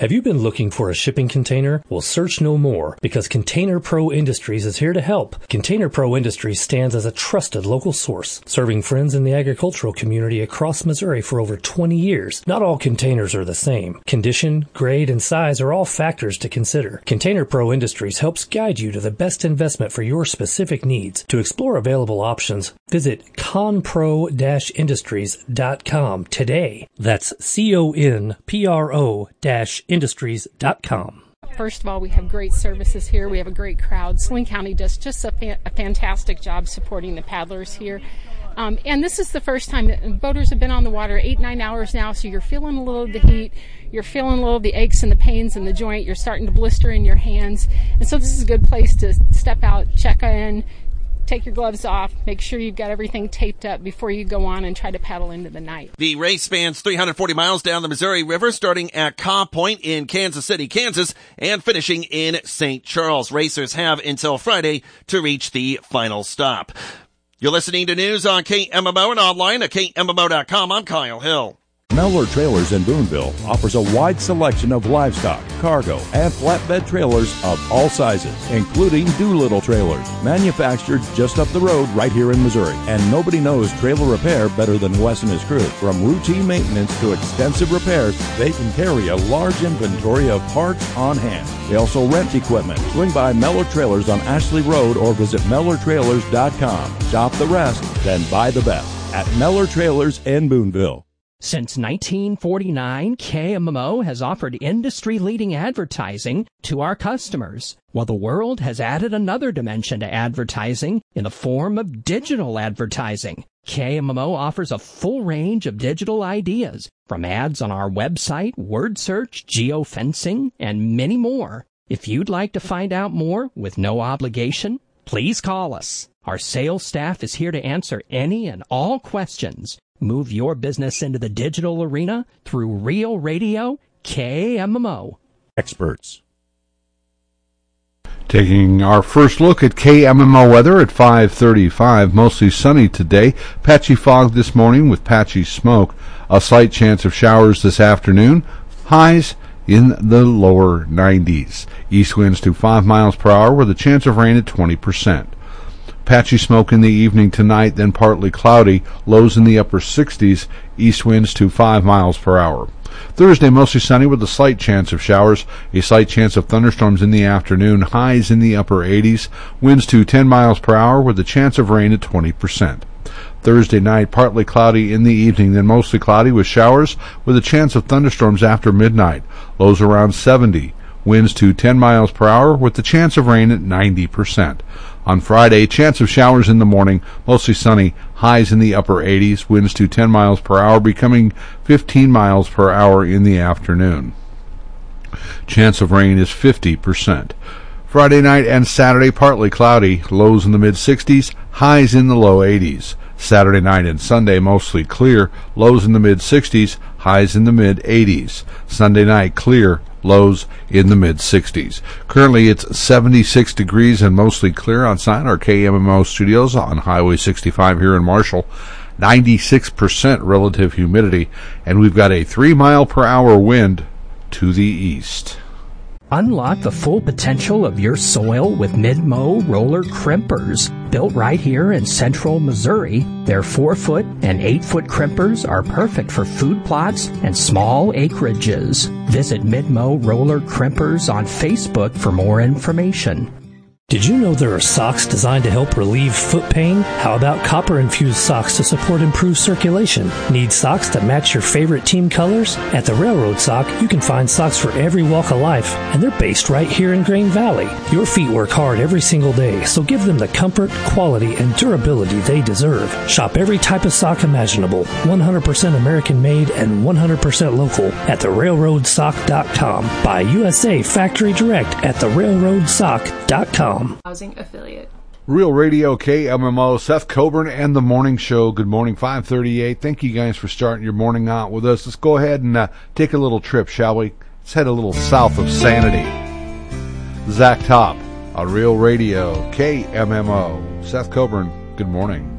Have you been looking for a shipping container? Well, search no more, because Container Pro Industries is here to help. Container Pro Industries stands as a trusted local source, serving friends in the agricultural community across Missouri for over 20 years. Not all containers are the same. Condition, grade, and size are all factors to consider. Container Pro Industries helps guide you to the best investment for your specific needs. To explore available options, visit conpro-industries.com today. That's CONPRO-industries.com. First of all, we have great services here. We have a great crowd. Saline County does just a fantastic job supporting the paddlers here. And this is the first time that boaters have been on the water 8-9 hours now, so you're feeling a little of the heat. You're feeling a little of the aches and the pains in the joint. You're starting to blister in your hands. And so this is a good place to step out, check in, take your gloves off, make sure you've got everything taped up before you go on and try to paddle into the night. The race spans 340 miles down the Missouri River, starting at Caw Point in Kansas City, Kansas, and finishing in St. Charles. Racers have until Friday to reach the final stop. You're listening to news on KMMO and online at KMMO.com. I'm Kyle Hill. Mellor Trailers in Boonville offers a wide selection of livestock, cargo, and flatbed trailers of all sizes, including Doolittle trailers, manufactured just up the road right here in Missouri. And nobody knows trailer repair better than Wes and his crew. From routine maintenance to extensive repairs, they can carry a large inventory of parts on hand. They also rent equipment. Swing by Mellor Trailers on Ashley Road or visit MellerTrailers.com. Shop the rest, then buy the best at Mellor Trailers in Boonville. Since 1949, KMMO has offered industry-leading advertising to our customers, while the world has added another dimension to advertising in the form of digital advertising. KMMO offers a full range of digital ideas, from ads on our website, word search, geofencing, and many more. If you'd like to find out more with no obligation, please call us. Our sales staff is here to answer any and all questions. Move your business into the digital arena through Real Radio KMMO. Experts. Taking our first look at KMMO weather at 5:35, mostly sunny today. Patchy fog this morning with patchy smoke. A slight chance of showers this afternoon. Highs in the lower 90s. East winds to 5 miles per hour with a chance of rain at 20%. Patchy smoke in the evening tonight, then partly cloudy, lows in the upper 60s, east winds to 5 miles per hour. Thursday, mostly sunny with a slight chance of showers, a slight chance of thunderstorms in the afternoon, highs in the upper 80s, winds to 10 miles per hour with a chance of rain at 20%. Thursday night, partly cloudy in the evening, then mostly cloudy with showers with a chance of thunderstorms after midnight, lows around 70, winds to 10 miles per hour with the chance of rain at 90%. On Friday, chance of showers in the morning, mostly sunny, highs in the upper 80s, winds to 10 miles per hour, becoming 15 miles per hour in the afternoon. Chance of rain is 50%. Friday night and Saturday, partly cloudy, lows in the mid-60s, highs in the low 80s. Saturday night and Sunday, mostly clear, lows in the mid-60s, highs in the mid-80s. Sunday night, clear, lows in the mid-60s. Currently, it's 76 degrees and mostly clear outside our KMMO studios on Highway 65 here in Marshall. 96% relative humidity, and we've got a 3-mile-per-hour wind to the east. Unlock the full potential of your soil with Mid-Mow roller crimpers. Built right here in central Missouri, their 4-foot and 8-foot crimpers are perfect for food plots and small acreages. Visit Mid-Mow roller crimpers on Facebook for more information. Did you know there are socks designed to help relieve foot pain? How about copper-infused socks to support improved circulation? Need socks that match your favorite team colors? At the Railroad Sock, you can find socks for every walk of life, and they're based right here in Grain Valley. Your feet work hard every single day, so give them the comfort, quality, and durability they deserve. Shop every type of sock imaginable, 100% American-made and 100% local at therailroadsock.com. Buy USA Factory Direct at therailroadsock.com. Housing affiliate. Real Radio KMMO, Seth Coburn and the Morning Show. Good morning, 5:38. Thank you guys for starting your morning out with us. Let's go ahead and take a little trip, shall we? Let's head a little south of Sanity. Zach Top on Real Radio KMMO. Seth Coburn, good morning.